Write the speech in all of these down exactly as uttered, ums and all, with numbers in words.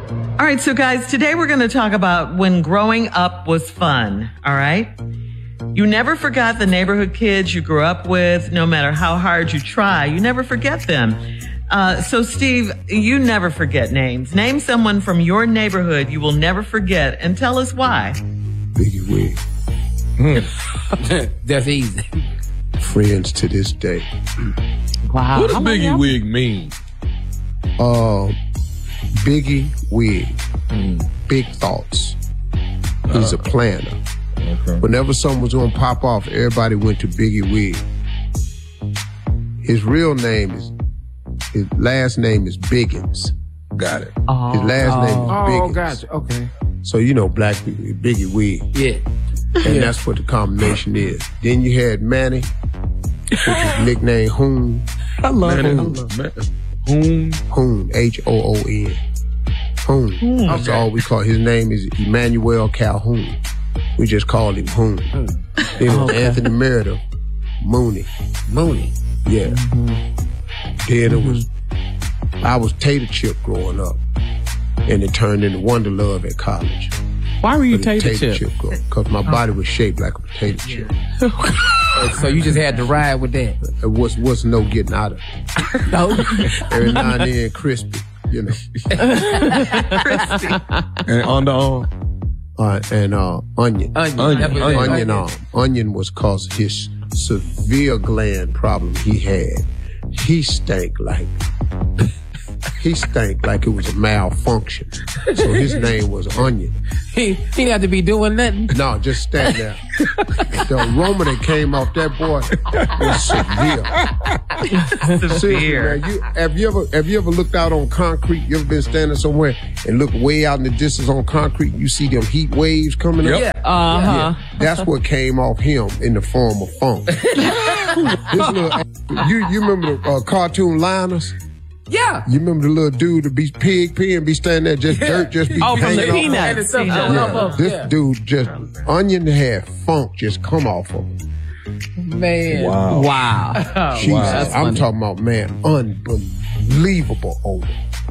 All right, so guys, today we're going to talk about when growing up was fun, all right? You never forgot the neighborhood kids you grew up with, no matter how hard you try. You never forget them. Uh, so, Steve, you never forget names. Name someone from your neighborhood you will never forget and tell us why. Biggie Wig. Mm. That's easy. Friends to this day. Wow. What does Biggie Wig mean? Uh, Biggie Wig. Mm. Big thoughts. He's uh, a planner. Okay. Whenever something was going to pop off, everybody went to Biggie Wig. His real name is, his last name is Biggins. Got it. Oh. His last oh. name is Biggins. Oh, gotcha. Okay. So, you know, black people, Biggie Wig. Yeah. And yeah. that's what the combination is. Then you had Manny, which is nicknamed Hoon. I love Manny Hoon. Hoon. Hoon. H O O N. Hoon. Hoon. That's Okay. all we call his name is Emmanuel Calhoun. We just called him Hoon. Then it was okay. Anthony Meredith, Mooney. Mooney. Yeah. Mm-hmm. Then it was, I was Tater Chip growing up. And it turned into Wonder Love at college. Why were you Tater, tater chip? Because my body was shaped like a potato chip. So you just had to ride with that? It was, was no getting out of it. No. Every now and then, crispy, you know. Crispy. And underarm. Uh, and uh, onion. Onion. Onion, Onion. onion, Onion. arm. Onion was cause his severe gland problem he had. He stank like, he stank like it was a malfunction. So his name was Onion. He, he didn't have to be doing nothing. No, just stand there. The aroma that came off that boy was severe. Severe. Man, you, have you ever have you ever looked out on concrete? You ever been standing somewhere and look way out in the distance on concrete? You see them heat waves coming up. Yeah. Uh-huh. Yeah, that's what came off him in the form of funk. This little, you you remember the uh, cartoon Liners? Yeah. You remember the little dude to be pig pee and be standing there just Yeah. dirt just be Oh, from hanging the off. Peanuts. Yeah. Yeah, this Yeah. dude just Onion had funk just come off of him. Man. Wow. Wow. Jesus, wow. That's I'm funny. talking about, man, unbelievable odor.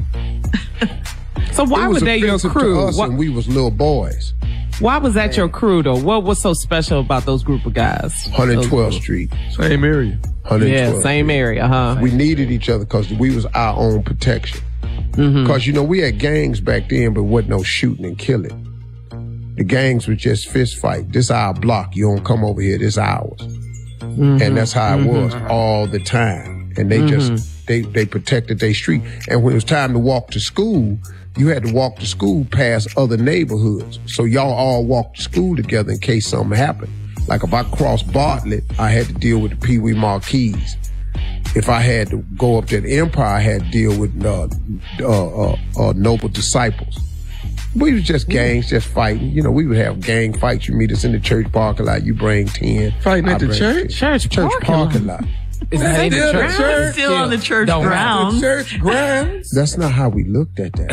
So why it was were they your offensive crew? to us What, when we was little boys. why was that your crew though? What was so special about those group of guys? one twelfth Street. Same area. one twelfth Yeah, same Street. area, huh? We needed each other because we was our own protection. Because, Mm-hmm. you know, we had gangs back then, but wasn't no shooting and killing. The gangs was just fist fight. This our block. You don't come over here. This ours. Mm-hmm. And that's how it was all the time. And they Mm-hmm. just, they, they protected their street. And when it was time to walk to school, you had to walk to school past other neighborhoods. So y'all all walked to school together in case something happened. Like if I crossed Bartlett, I had to deal with the Pee Wee Marquis. If I had to go up to the Empire, I had to deal with uh, uh, uh, uh, Noble Disciples. We was just gangs, just fighting. You know, we would have gang fights. You meet us in the church parking lot. You bring ten. Fighting I at the bring church? Church, Church parking parking lot. lot. Is that in the Still the church? church? Still on the church Don't have grounds. Church grounds. That's not how we looked at that.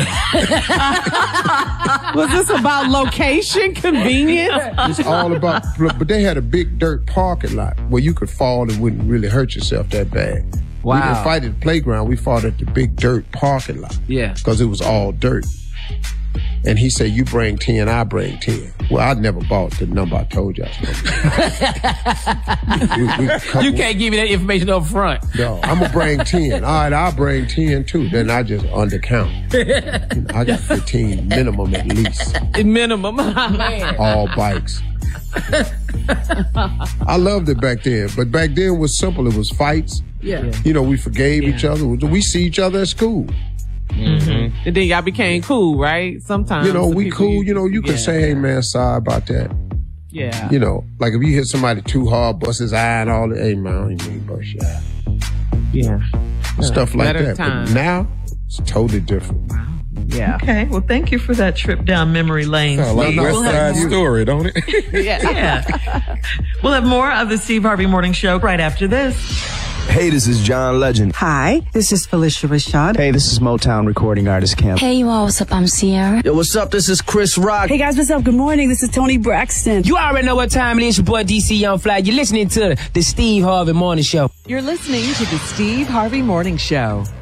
Was this about location, convenience? It's all about, but they had a big dirt parking lot where you could fall and wouldn't really hurt yourself that bad. We Wow. didn't fight at the playground. We fought at the big dirt parking lot. Yeah. Because it was all dirt. And he said, you bring ten, I bring ten. Well, I never bought the number I told you. I was we, we couple, You can't give me that information up front. No, I'm going to bring ten. All right, I'll bring ten too. Then I just undercount. You know, I got fifteen minimum at least. Minimum. Man. All bikes. I loved it back then. But back then it was simple. It was fights. Yeah. You know, we forgave each other. We see each other at school. And then y'all became cool, right? Sometimes. You know, the we people cool. You know, you can yeah. say, hey, man, sorry about that. Yeah. You know, like if you hit somebody too hard, bust his eye and all that, hey, man, I don't even mean bust your eye. Yeah. Stuff like Better that. time. But now, it's totally different. Yeah. Okay, well, thank you for that trip down memory lane. Sound like Steve. West We'll have Side more- Story, don't it? Yeah. Yeah. We'll have more of the Steve Harvey Morning Show right after this. Hey, this is John Legend. Hi, this is Felicia Rashad. Hey, this is Motown recording artist Cam. Hey, you all, what's up? I'm Sierra. Yo, what's up? This is Chris Rock. Hey guys, what's up? Good morning. This is Tony Braxton. You already know what time it is. Your boy D C Young Fly. You're listening to the Steve Harvey Morning Show. You're listening to the Steve Harvey Morning Show.